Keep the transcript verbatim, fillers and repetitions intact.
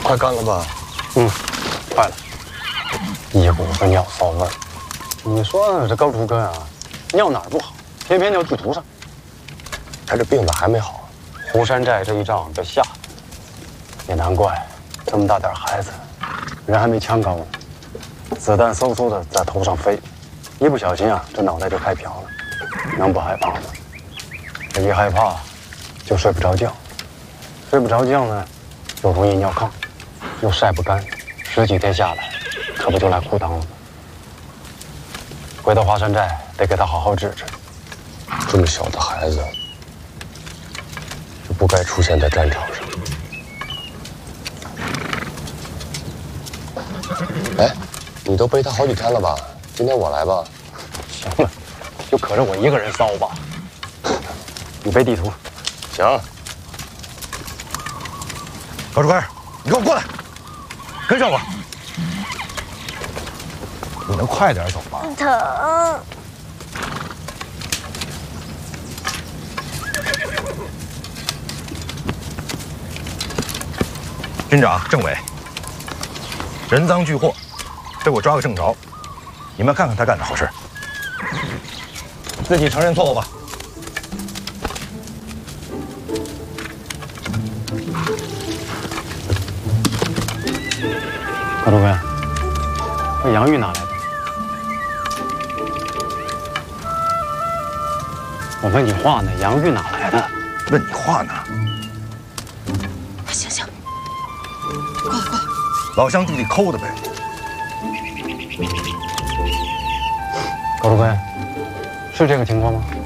快干了吧？ 嗯，快了。一股子尿骚味儿。你说这高主根啊，尿哪儿不好，偏偏尿地图上。 他这病咋还没好？ 湖山寨这一仗被吓的，也难怪，这么大点孩子，人还没枪高呢，子弹嗖嗖的在头上飞，一不小心啊，这脑袋就开瓢了，能不害怕吗？这一害怕，就睡不着觉，睡不着觉呢，又容易尿炕，又晒不干，十几天下来，可不就来裤裆了吗？回到华山寨，得给他好好治治。 这么小的孩子，就不该出现在战场上。哎，你都背他好几天了吧？今天我来吧。 行了，就可着我一个人骚吧。你背地图。 行。 高主根，你给我过来，跟上我。你能快点走吗？ 疼。 军长、政委，人赃俱获，被我抓个正着。你们看看他干的好事，自己承认错误吧。 高主根，这洋芋哪来的？我问你话呢，洋芋哪来的？ 问你话呢。 行行，过来过来。 老乡弟弟抠的呗。 高主根，是这个情况吗？